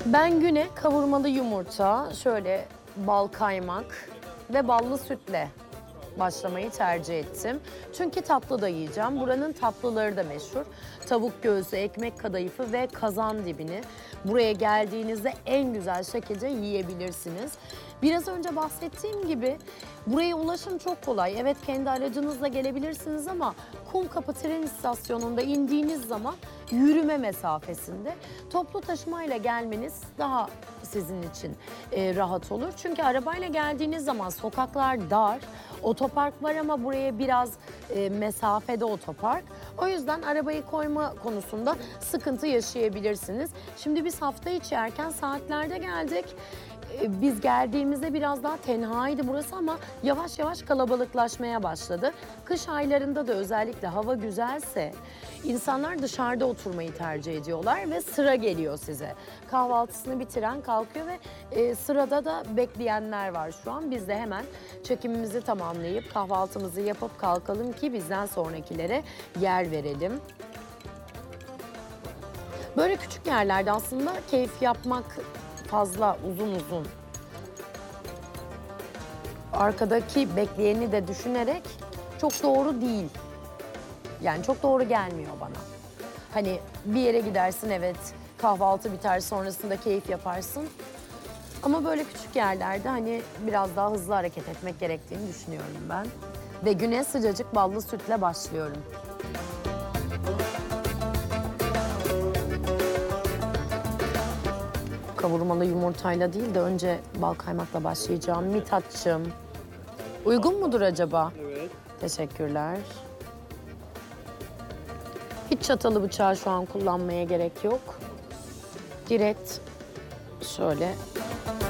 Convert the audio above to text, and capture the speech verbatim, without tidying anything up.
Ben güne kavurmalı yumurta, şöyle bal kaymak ve ballı sütle başlamayı tercih ettim. Çünkü tatlı da yiyeceğim. Buranın tatlıları da meşhur. Tavuk göğsü, ekmek kadayıfı ve kazan dibini buraya geldiğinizde en güzel şekilde yiyebilirsiniz. Biraz önce bahsettiğim gibi buraya ulaşım çok kolay. Evet, kendi aracınızla gelebilirsiniz ama Kumkapı tren istasyonunda indiğiniz zaman yürüme mesafesinde. Toplu taşımayla gelmeniz daha sizin için e, rahat olur. Çünkü arabayla geldiğiniz zaman sokaklar dar. Otopark var ama buraya biraz e, mesafede otopark. O yüzden arabayı koyma konusunda sıkıntı yaşayabilirsiniz. Şimdi biz hafta içi erken saatlerde geldik. E, Biz geldiğimizde biraz daha tenhaydı burası ama yavaş yavaş kalabalıklaşmaya başladı. Kış aylarında da özellikle hava güzelse insanlar dışarıda oturmayı tercih ediyorlar ve sıra geliyor size. Kahvaltısını bitiren kalkıyor ve e, sırada da bekleyenler var şu an. Biz de hemen çekimimizi tamamlayıp kahvaltımızı yapıp kalkalım ki bizden sonrakilere yer verelim. Böyle küçük yerlerde aslında keyif yapmak fazla uzun uzun. Arkadaki bekleyeni de düşünerek çok doğru değil. Yani çok doğru gelmiyor bana. Hani bir yere gidersin, evet, kahvaltı biter, sonrasında keyif yaparsın. Ama böyle küçük yerlerde hani biraz daha hızlı hareket etmek gerektiğini düşünüyorum ben. Ve güne sıcacık ballı sütle başlıyorum. Kavurmalı yumurtayla değil de önce bal kaymakla başlayacağım. Mithatçığım, uygun mudur acaba? Evet. Teşekkürler. Hiç çatalı bıçağı şu an kullanmaya gerek yok. Direkt şöyle